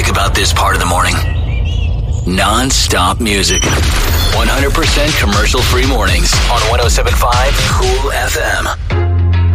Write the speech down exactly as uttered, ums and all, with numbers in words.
music about this part of the morning. Non-stop music. one hundred percent commercial-free mornings on one oh seven point five Cool F M.